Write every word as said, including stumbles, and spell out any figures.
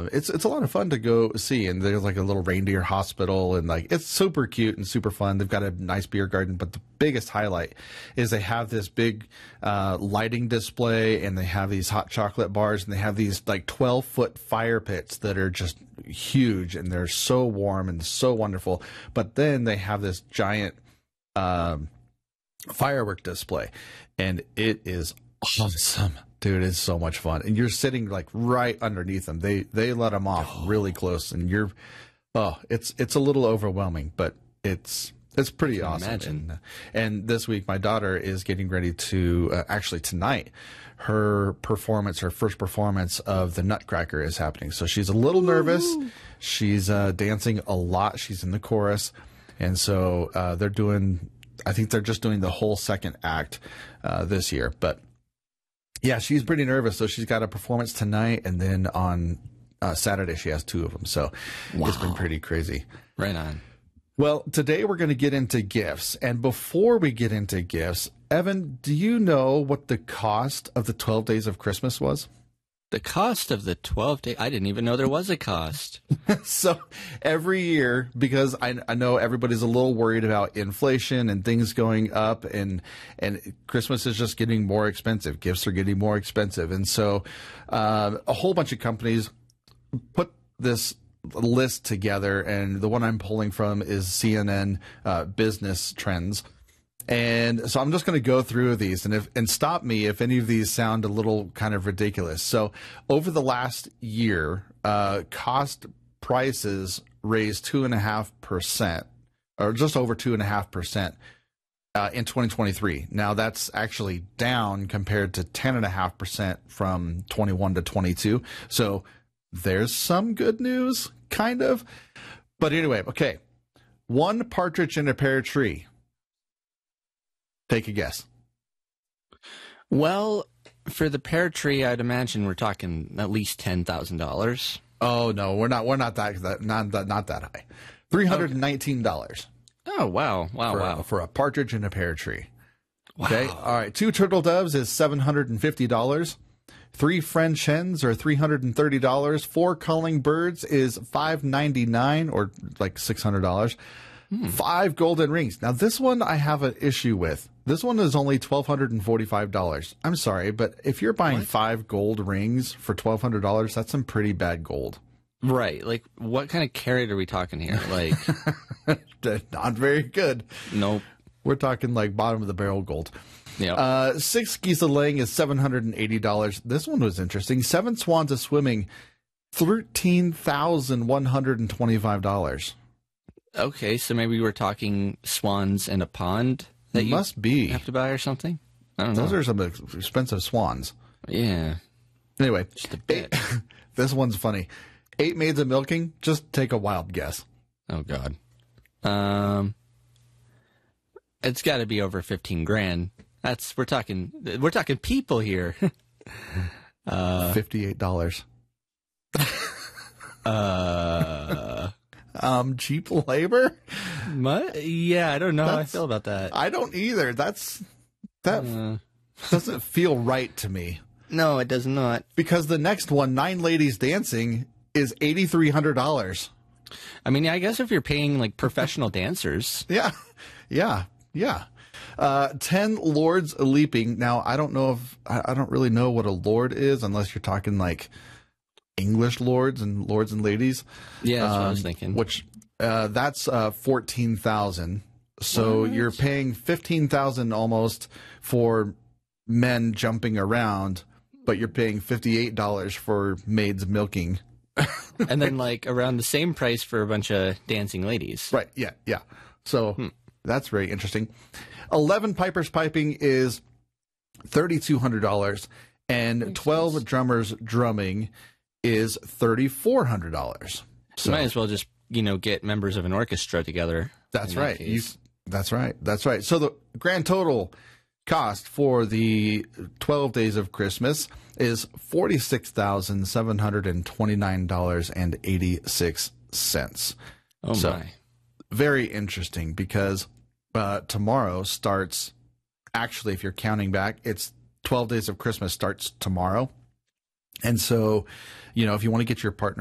uh, it's it's a lot of fun to go see. And there's like a little reindeer hospital, and like it's super cute and super fun. They've got a nice beer garden, but the biggest highlight is they have this big uh, lighting display, and they have these hot chocolate bars, and they have these like twelve foot fire pits that are just huge, and they're so warm and so wonderful. But then they have this giant um, firework display, and it is awesome. Dude, it's so much fun. And you're sitting like right underneath them. They they let them off oh. really close, and you're oh, it's it's a little overwhelming, but it's it's pretty awesome. And, and this week my daughter is getting ready to uh, actually tonight her performance, her first performance of the Nutcracker is happening. So she's a little nervous. Ooh. She's uh, dancing a lot. She's in the chorus. And so uh, they're doing I think they're just doing the whole second act uh, this year, but yeah, she's pretty nervous. So she's got a performance tonight, and then on uh, Saturday she has two of them. So wow. It's been pretty crazy. Right on. Well, today we're going to get into gifts. And before we get into gifts, Evan, do you know what the cost of the twelve Days of Christmas was? The cost of the twelve days? I didn't even know there was a cost. So every year, because I, I know everybody's a little worried about inflation and things going up, and and Christmas is just getting more expensive. Gifts are getting more expensive. And so uh, a whole bunch of companies put this list together, and the one I'm pulling from is C N N uh, Business Trends. And so I'm just going to go through these and if and stop me if any of these sound a little kind of ridiculous. So over the last year, uh, cost prices raised two and a half percent, or just over two and a half percent uh, in twenty twenty-three. Now that's actually down compared to ten and a half percent from twenty-one to twenty-two. So there's some good news, kind of. But anyway, okay, one partridge in a pear tree. Take a guess. Well, for the pear tree, I'd imagine we're talking at least ten thousand dollars. Oh no, we're not. We're not that. that not that. Not that high. Three hundred and nineteen dollars. Okay. Oh wow! Wow! For, wow! For a partridge in a pear tree. Wow. Okay. All right. Two turtle doves is seven hundred and fifty dollars. Three French hens are three hundred and thirty dollars. Four calling birds is five ninety nine, or like six hundred dollars. Hmm. Five golden rings. Now this one I have an issue with. This one is only twelve hundred and forty-five dollars. I'm sorry, but if you're buying what? five gold rings for twelve hundred dollars, that's some pretty bad gold. Right. Like, what kind of carat are we talking here? Like, not very good. Nope. We're talking like bottom of the barrel gold. Yeah. Uh, six geese a laying is seven hundred and eighty dollars. This one was interesting. Seven swans a swimming, thirteen thousand one hundred and twenty-five dollars. Okay, so maybe we're talking swans in a pond. That you must be have to buy or something. I don't know. Those are some expensive swans. Yeah. Anyway, just a bit. Eight, this one's funny. Eight maids of milking. Just take a wild guess. Oh God. Um, it's got to be over fifteen grand. That's we're talking. We're talking people here. uh, Fifty-eight dollars. uh. Um, cheap labor? What? Yeah, I don't know That's, how I feel about that. I don't either. That's that uh, doesn't feel right to me. No, it does not. Because the next one, Nine Ladies Dancing, is eighty-three hundred dollars. I mean, I guess if you're paying like professional dancers. Yeah, yeah, yeah. Uh, ten Lords Leaping. Now, I don't know if I, I don't really know what a lord is, unless you're talking like English lords and lords and ladies. Yeah, that's um, what I was thinking. Which uh, that's uh, fourteen thousand. So what? You're paying fifteen thousand almost for men jumping around, but you're paying fifty-eight dollars for maids milking. And then like around the same price for a bunch of dancing ladies. Right. Yeah. Yeah. So hmm. that's very interesting. Eleven pipers piping is thirty-two hundred dollars, and twelve sense. drummers drumming is thirty-four hundred dollars. So you might as well just, you know, get members of an orchestra together. That's right. That you, that's right. That's right. So the grand total cost for the twelve Days of Christmas is forty-six thousand seven hundred twenty-nine dollars and eighty-six cents. Oh, so, my. Very interesting, because uh, tomorrow starts, actually, if you're counting back, it's twelve Days of Christmas starts tomorrow. And so, you know, if you want to get your partner